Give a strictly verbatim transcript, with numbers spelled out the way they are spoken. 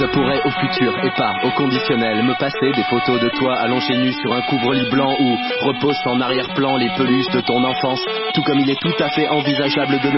pourrais au futur et pas au conditionnel me passer des photos de toi allongé nu sur un couvre-lit blanc où reposent en arrière-plan les peluches de ton enfance, tout comme il est tout à fait envisageable de